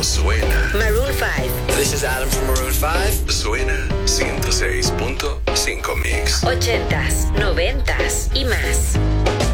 suena. Maroon 5. This is Adam from Maroon 5. Suena 106.5 Mix. 80s, 90s y más.